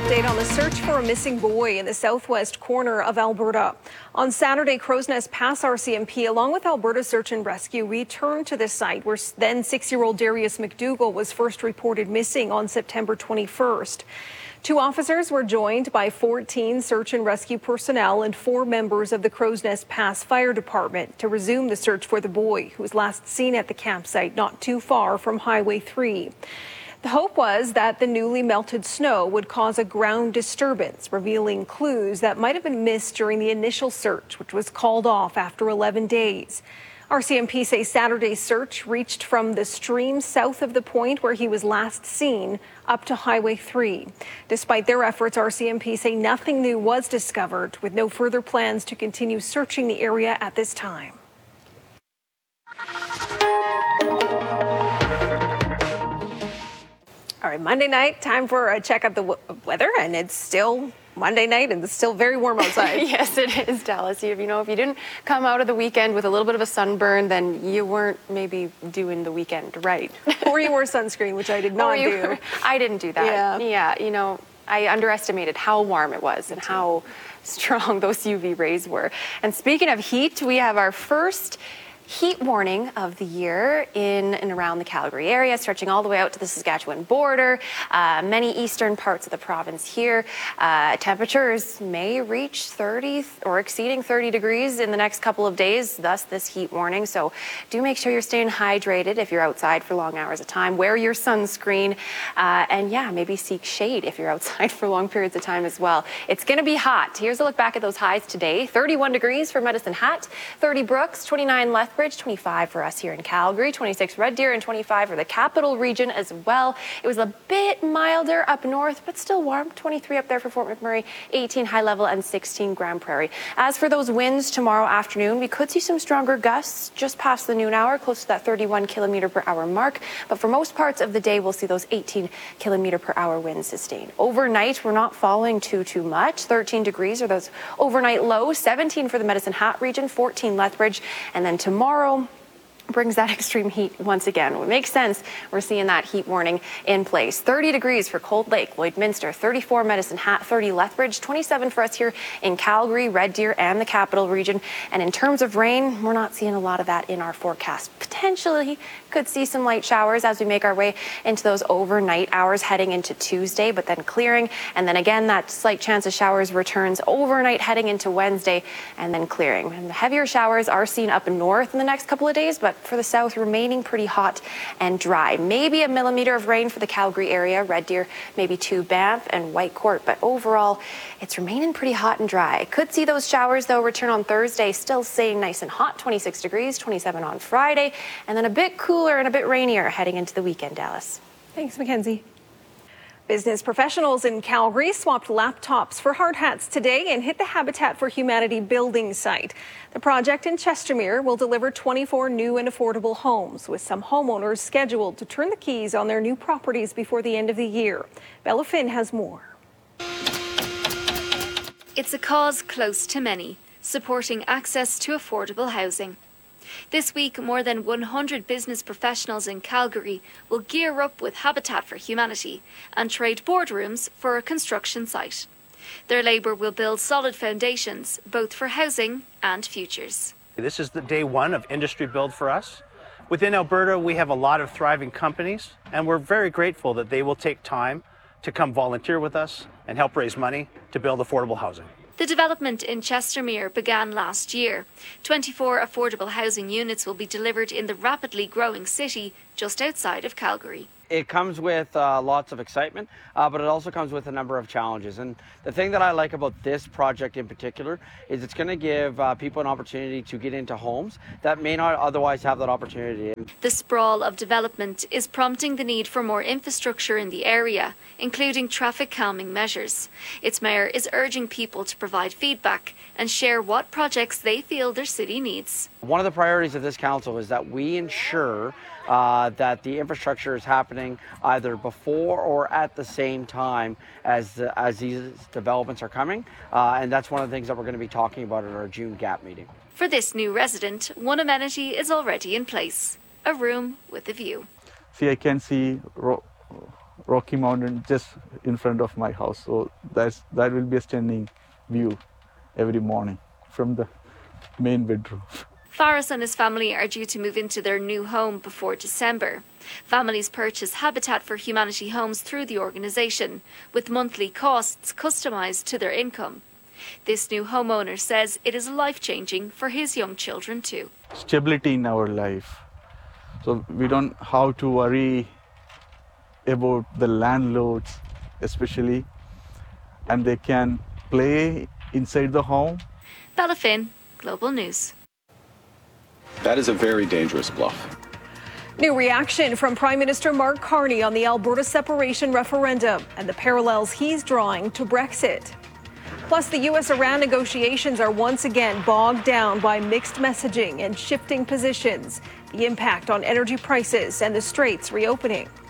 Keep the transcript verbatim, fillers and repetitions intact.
update on the search for a missing boy in the southwest corner of Alberta. On Saturday, Crowsnest Pass R C M P, along with Alberta Search and Rescue, returned to the site where then six-year-old Darius McDougall was first reported missing on September twenty-first. Two officers were joined by fourteen search and rescue personnel and four members of the Crowsnest Pass Fire Department to resume the search for the boy, who was last seen at the campsite not too far from Highway three. The hope was that the newly melted snow would cause a ground disturbance, revealing clues that might have been missed during the initial search, which was called off after eleven days. R C M P say Saturday's search reached from the stream south of the point where he was last seen up to Highway three. Despite their efforts, R C M P say nothing new was discovered, with no further plans to continue searching the area at this time. All right, Monday night, time for a check of the w- weather, and it's still Monday night, and it's still very warm outside. Yes, it is, Dallas. You, you know, if you didn't come out of the weekend with a little bit of a sunburn, then you weren't maybe doing the weekend right. Or you wore sunscreen, which I did not you, do. I didn't do that. Yeah. yeah, you know, I underestimated how warm it was and how strong those U V rays were. And speaking of heat, we have our first heat warning of the year in and around the Calgary area, stretching all the way out to the Saskatchewan border, uh, many eastern parts of the province here. Uh, temperatures may reach thirty or exceeding thirty degrees in the next couple of days, thus this heat warning. So do make sure you're staying hydrated if you're outside for long hours of time. Wear your sunscreen, uh, and yeah, maybe seek shade if you're outside for long periods of time as well. It's going to be hot. Here's a look back at those highs today. thirty-one degrees for Medicine Hat, thirty Brooks, twenty-nine Lethbridge, twenty-five for us here in Calgary, twenty-six Red Deer, and twenty-five for the Capital Region as well. It was a bit milder up north, but still warm. twenty-three up there for Fort McMurray, eighteen High Level, and sixteen Grand Prairie. As for those winds tomorrow afternoon, we could see some stronger gusts just past the noon hour, close to that thirty-one kilometer per hour mark. But for most parts of the day, we'll see those eighteen kilometer per hour winds sustained. Overnight, we're not falling too, too much. thirteen degrees are those overnight lows, seventeen for the Medicine Hat region, fourteen Lethbridge, and then tomorrow Tomorrow brings that extreme heat once again. It makes sense. We're seeing that heat warning in place. thirty degrees for Cold Lake, Lloydminster, thirty-four Medicine Hat, thirty Lethbridge, twenty-seven for us here in Calgary, Red Deer, and the Capital Region. And in terms of rain, we're not seeing a lot of that in our forecast. Potentially could see some light showers as we make our way into those overnight hours heading into Tuesday, but then clearing. And then again, that slight chance of showers returns overnight heading into Wednesday and then clearing. And the heavier showers are seen up north in the next couple of days, but for the south, remaining pretty hot and dry. Maybe a millimeter of rain for the Calgary area, Red Deer, maybe two Banff and Whitecourt, but overall, it's remaining pretty hot and dry. Could see those showers, though, return on Thursday, still staying nice and hot, twenty-six degrees, twenty-seven on Friday, and then a bit cooler and a bit rainier heading into the weekend, Dallas. Thanks, Mackenzie. Business professionals in Calgary swapped laptops for hard hats today and hit the Habitat for Humanity building site. The project in Chestermere will deliver twenty-four new and affordable homes, with some homeowners scheduled to turn the keys on their new properties before the end of the year. Bella Finn has more. It's a cause close to many, supporting access to affordable housing. This week, more than one hundred business professionals in Calgary will gear up with Habitat for Humanity and trade boardrooms for a construction site. Their labour will build solid foundations, both for housing and futures. This is the day one of industry build for us. Within Alberta, we have a lot of thriving companies, and we're very grateful that they will take time to come volunteer with us and help raise money to build affordable housing. The development in Chestermere began last year. twenty-four affordable housing units will be delivered in the rapidly growing city just outside of Calgary. It comes with uh, lots of excitement, uh, but it also comes with a number of challenges. And the thing that I like about this project in particular is it's going to give uh, people an opportunity to get into homes that may not otherwise have that opportunity. The sprawl of development is prompting the need for more infrastructure in the area, including traffic calming measures. Its mayor is urging people to provide feedback and share what projects they feel their city needs. One of the priorities of this council is that we ensure uh, that the infrastructure is happening either before or at the same time as the, as these developments are coming, uh, and that's one of the things that we're going to be talking about at our June GAP meeting. For this new resident, one amenity is already in place, a room with a view. See, I can see ro- Rocky Mountain just in front of my house. So that's that will be a stunning view every morning from the main bedroom. Faris and his family are due to move into their new home before December. Families purchase Habitat for Humanity homes through the organisation, with monthly costs customised to their income. This new homeowner says it is life-changing for his young children too. Stability in our life. So we don't have to worry about the landlords especially, and they can play inside the home. Bella Finn, Global News. That is a very dangerous bluff. New reaction from Prime Minister Mark Carney on the Alberta separation referendum and the parallels he's drawing to Brexit. Plus, the U S Iran negotiations are once again bogged down by mixed messaging and shifting positions, the impact on energy prices and the Straits reopening.